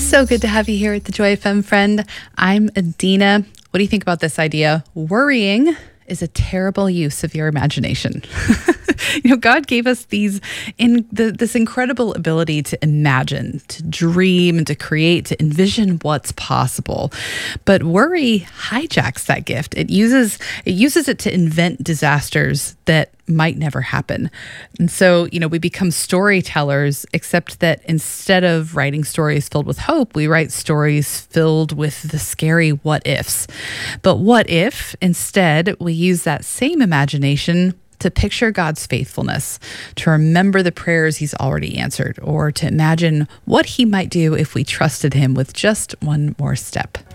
So good to have you here at the Joy FM, friend. I'm Adina. What do you think about this idea? Worrying is a terrible use of your imagination. God gave us this incredible ability to imagine, to dream, and to create, to envision what's possible. But worry hijacks that gift. It uses it to invent disasters that might never happen. And so, we become storytellers, except that instead of writing stories filled with hope, we write stories filled with the scary what ifs. But what if instead we use that same imagination to picture God's faithfulness, to remember the prayers he's already answered, or to imagine what he might do if we trusted him with just one more step?